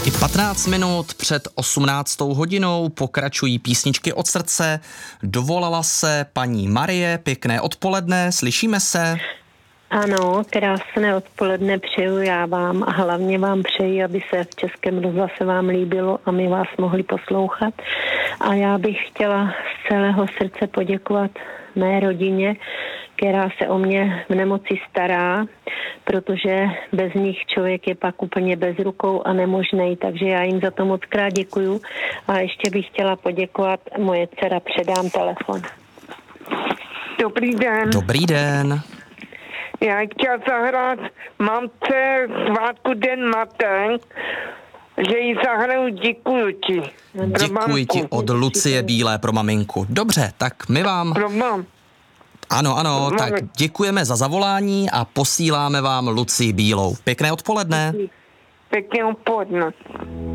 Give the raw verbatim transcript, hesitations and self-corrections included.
I patnáct minut před osmnáctou hodinou pokračují písničky od srdce. Dovolala se paní Marie, pěkné odpoledne, slyšíme se? Ano, krásné odpoledne přeju já vám a hlavně vám přeji, aby se v Českém rozhlase vám líbilo a my vás mohli poslouchat. A já bych chtěla z celého srdce poděkovat mé rodině, která se o mě v nemoci stará, protože bez nich člověk je pak úplně bez rukou a nemožnej, takže já jim za to moc krát děkuju. A ještě bych chtěla poděkovat, moje dcera, předám telefon. Dobrý den. Dobrý den. Já chtěla zahrát mamce svátku Den matek, že jí zahraju Děkuju ti. Děkuji ti od Lucie Bílé pro maminku. Dobře, tak my vám... Pro mam. Ano, ano, tak děkujeme za zavolání a posíláme vám Lucii Bílou. Pěkné odpoledne. Pěkné odpoledne.